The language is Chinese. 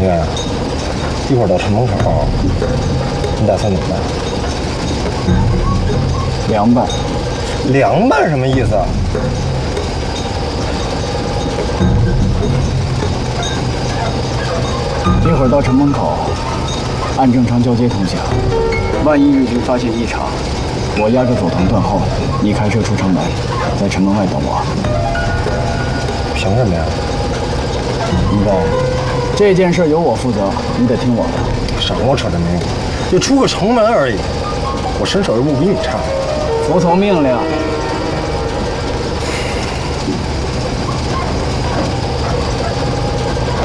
月，一会儿到城门口，你打算怎么办？ 凉拌。 凉拌什么意思啊？ 一会儿到城门口，按正常交接通行。万一日军发现异常，我压着佐藤断后，你开车出城门，在城门外等我。 凭什么呀？ 应该，这件事由我负责，你得听我的。 少跟我扯这没用，就出个城门而已，我身手又不比你差。 服从命令。